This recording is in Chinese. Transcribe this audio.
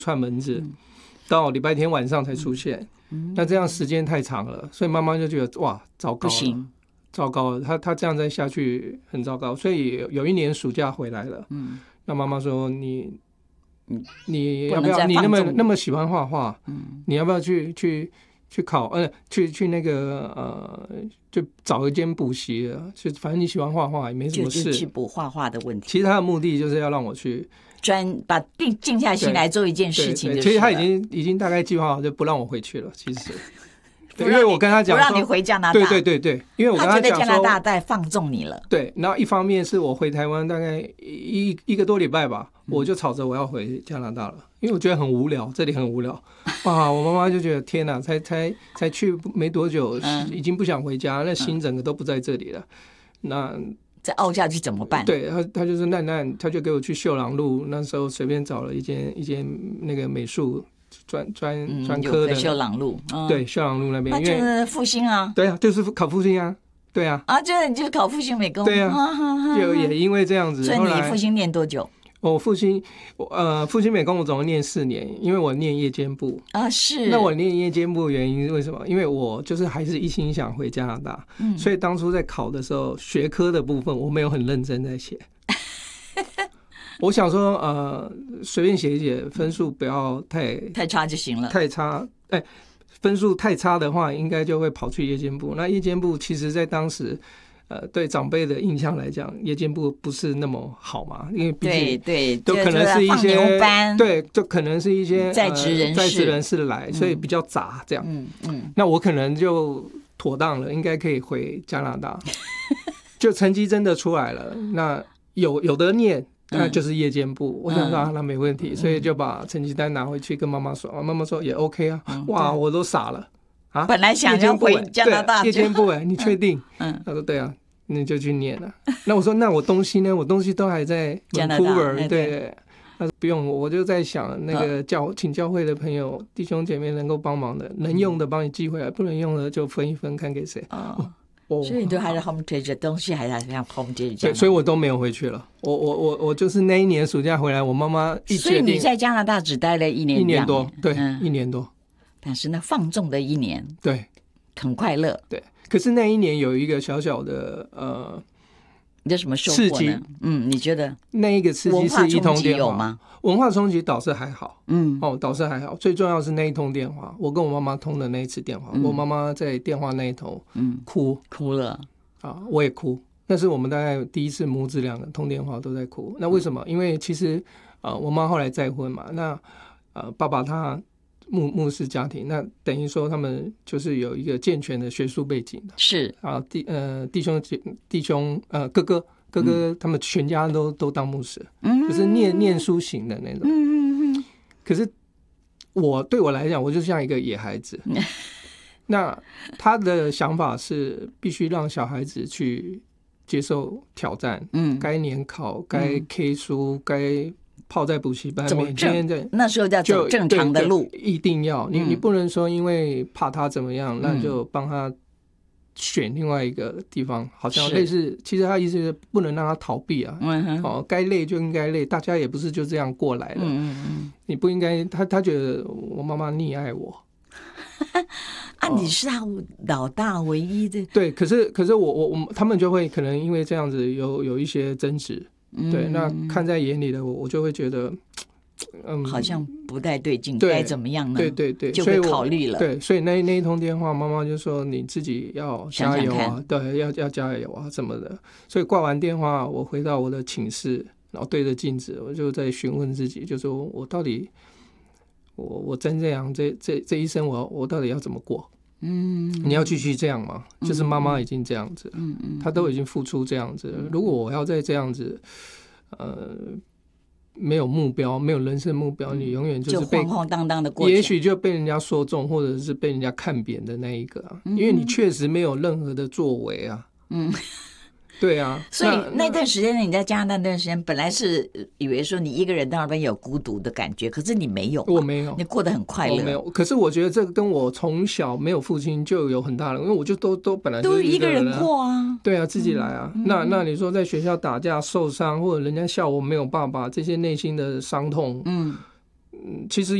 串门子，到礼拜天晚上才出现。那这样时间太长了，所以妈妈就觉得哇，糟糕了，不行，糟糕了，他这样再下去很糟糕。所以有一年暑假回来了，那妈妈说你要不要？你那么喜欢画画，你要不要去考？去那个就找一间补习了，就反正你喜欢画画也没什么事， 就去补画画的问题。 其实他的目的就是要让我去把静下心来做一件事情就是了。 其实他已经大概计划好，就不让我回去了。其实。因为我跟他讲说， 不让你回加拿大， 对，因为我跟他讲说， 他觉得加拿大在放纵你了。 对，然后一方面是我回台湾大概一个多礼拜吧，我就吵着我要回加拿大了，因为我觉得很无聊，这里很无聊。哇，我妈妈就觉得天哪，才去没多久，已经不想回家，那心整个都不在这里了。那再凹下去怎么办？ 对，他就是那他就给我去秀朗路，那时候随便找了一间那个美术。专科的秀朗路， 对，秀朗路那边， 那就是复兴啊， 对啊，就是考复兴啊，对啊， 就是考复兴美工， 对啊，就也因为这样子， 所以你复兴念多久？ 我复兴美工我总共念4年，因为我念夜间部啊，是。 那我念夜间部的原因是为什么？因为我就是还是一心想回加拿大，所以当初在考的时候，学科的部分我没有很认真在写。我想说，随便写一写，分数不要太差就行了。 太差，分数太差的话，应该就会跑去夜间部。那夜间部其实在当时，对长辈的印象来讲，夜间部不是那么好嘛，因为毕竟对， 都可能是一些对，就可能是一些在职人士来，所以比较杂这样。那我可能就妥当了，应该可以回加拿大。就成绩真的出来了，那有的念。那就是夜间部，我想说那没问题，所以就把成绩单拿回去跟妈妈说，妈妈说也 OK 啊，哇，我都傻了啊！ 本来想要回加拿大， 夜间部你确定？他说对啊，你就去念了。那我说那我东西呢？我东西都还在加拿大， 对。他说不用，我就在想那个请教会的朋友弟兄姐妹能够帮忙的，能用的帮你寄回来，不能用的就分一分看给谁。 所以你都还是 home teacher 东西还是像 home teacher， 对，所以我都没有回去了。我就是那一年暑假回来，我妈妈一决定， 所以你在加拿大只待了1年多，对，1年多。 但是那放纵的1年， 对， 很快乐， 对。可是那一年有一个小小的你有什么收获呢？你觉得那一个刺激是一通电话吗？ 文化冲击倒是还好，倒是还好。最重要是那一通电话，我跟我妈妈通的那一次电话，我妈妈在电话那一头， 哭了啊，我也哭。那是我们大概第一次母子2个通电话都在哭。那为什么？因为其实我妈后来再婚嘛，那爸爸他牧师家庭，那等于说他们就是有一个健全的学术背景的， 是啊，弟兄哥哥他们全家都当牧师，就是念书型的那种。可是对我来讲，我就像一个野孩子。那他的想法是必须让小孩子去接受挑战，该联考，该 K 书，该泡在补习班，每天在那时候要走正常的路， 一定要你不能说因为怕他怎么样，那就帮他选另外一个地方，好像类似，其实他意思是不能让他逃避啊。该累就应该累，大家也不是就这样过来的。你不应该，他觉得我妈妈溺爱我。 你是他老大唯一的。 对，可是他们就会可能因为这样子有一些争执。对，那看在眼里的我就会觉得， 好像不太对劲，该怎么样呢？ 对， 就会考虑了。 对，所以那一通电话，妈妈就说你自己要加油啊， 想想对，要加油啊什么的。所以挂完电话，我回到我的寝室，然后对着镜子，我就在询问自己，就说我到底，我真这样，这一生我到底要怎么过？你要继续这样吗？就是妈妈已经这样子，她都已经付出这样子，如果我要再这样子，没有目标，没有人生目标，你永远就是晃晃荡荡的过去， 也许就被人家说中，或者是被人家看扁的那一个因为你确实没有任何的作为啊。对啊， 所以那段时间你在加拿大那段时间，本来是以为说你一个人到那边有孤独的感觉，可是你没有， 我没有， 你过得很快乐。 我没有，可是我觉得这个跟我从小没有父亲就有很大的，因为我就都本来就是一个人过啊， 对啊，自己来啊。那你说在学校打架受伤，或者人家笑我没有爸爸，这些内心的伤痛， 其实